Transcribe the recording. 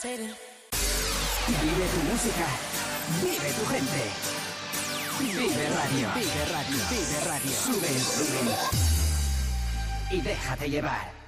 Vive tu música, vive tu gente. Vive Radio. Vive Radio. Vive Radio. Sube el volumen y déjate llevar.